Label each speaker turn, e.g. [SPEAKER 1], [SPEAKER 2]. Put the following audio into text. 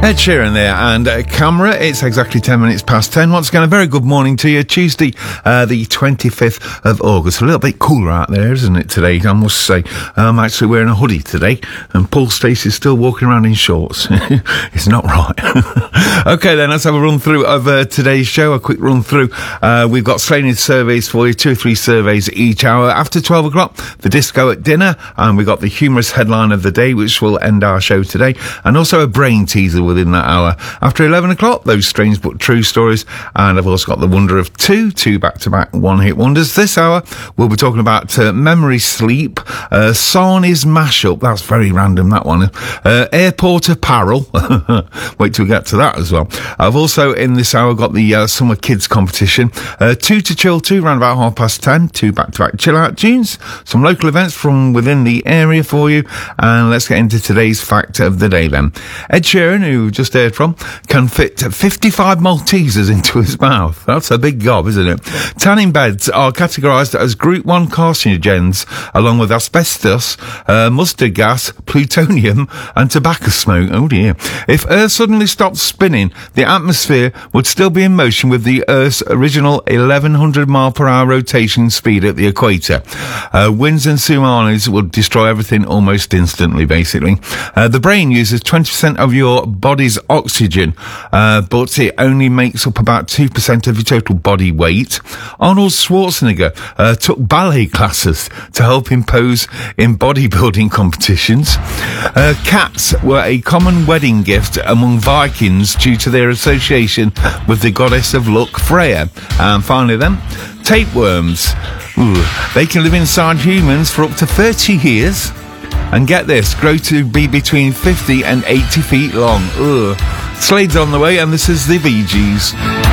[SPEAKER 1] Ed Sheeran there and Camera. It's exactly 10 minutes past 10. Once again, a very good morning to you. Tuesday, the 25th of August. A little bit cooler out there, isn't it, today? I must say. I'm actually wearing a hoodie today, and Paul Stacey's still walking around in shorts. It's not right. Okay, then, let's have a run through of today's show. A quick run through. We've got slanted surveys for you, 2 or 3 surveys each hour. After 12 o'clock, the disco at dinner, and we've got the humorous headline of the day, which will end our show today, and also a brain teaser within that hour. After 11 o'clock, those strange but true stories, and I've also got the wonder of two back-to-back one-hit wonders. This hour, we'll be talking about memory sleep, Sarni's mashup, that's very random, that one, airport apparel, wait till we get to that as well. I've also, in this hour, got the summer kids competition, 2 to chill to, around about 10:30, 2 back-to-back chill-out tunes, some local events from within the area for you, and let's get into today's fact of the day then. Ed Sheeran, who we just heard from, can fit 55 Maltesers into his mouth. That's a big gob, isn't it? Tanning beds are categorised as Group 1 carcinogens, along with asbestos, mustard gas, plutonium, and tobacco smoke. Oh dear. If Earth suddenly stopped spinning, the atmosphere would still be in motion with the Earth's original 1100 mile per hour rotation speed at the equator. Winds and tsunamis would destroy everything almost instantly, basically. The brain uses 20% of your body's oxygen, but it only makes up about 2% of your total body weight. Arnold Schwarzenegger took ballet classes to help him pose in bodybuilding competitions. Cats were a common wedding gift among Vikings due to their association with the goddess of luck, Freya. And finally then, tapeworms. Ooh, they can live inside humans for up to 30 years. And get this, grow to be between 50 and 80 feet long. Ugh. Slade's on the way, and this is the Bee Gees.